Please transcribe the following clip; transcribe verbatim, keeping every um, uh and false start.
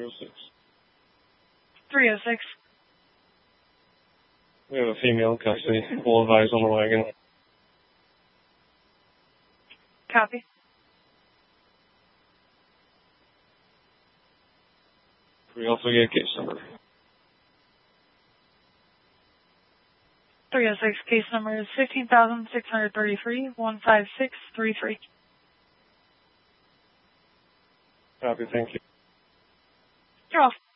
oh six. three oh six. We have a female custody. We'll advise on the wagon. Copy. We also get a case number. three oh six, case number is fifteen thousand six hundred thirty-three, one five six three three. Copy, thank you. You're welcome.